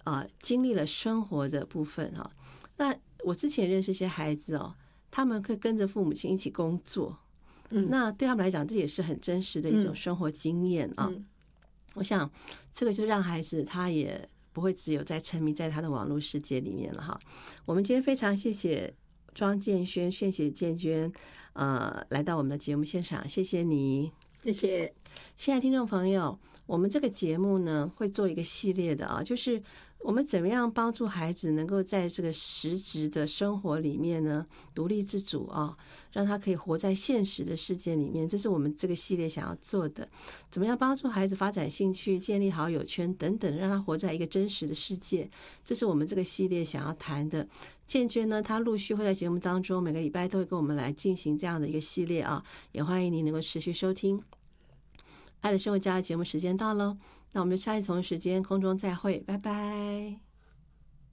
经历了生活的部分哈。那我之前认识一些孩子哦，他们会跟着父母亲一起工作，那对他们来讲，这也是很真实的一种生活经验啊。我想这个就让孩子他也不会只有在沉迷在他的网络世界里面了哈。我们今天非常谢谢庄建轩、谢谢建娟，来到我们的节目现场，谢谢你。 谢谢。 亲爱的听众朋友，我们这个节目呢会做一个系列的啊，就是我们怎么样帮助孩子能够在这个实质的生活里面呢独立自主啊，让他可以活在现实的世界里面，这是我们这个系列想要做的。怎么样帮助孩子发展兴趣、建立好友圈等等，让他活在一个真实的世界，这是我们这个系列想要谈的。建娟呢，她陆续会在节目当中每个礼拜都会跟我们来进行这样的一个系列啊，也欢迎你能够持续收听。爱的生活家的节目时间到了，那我们就下一次同一时间空中再会，拜拜。